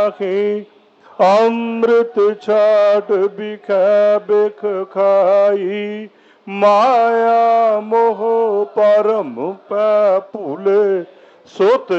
ਅੰਮ੍ਰਿਤ ਛਾਟ ਬਿਖੈ ਬਿਖ ਖਾਈ, ਮਾਇਆ ਮੋਹ ਪਰਮ ਪੈ ਭੁਲੇ, ਸੁਤ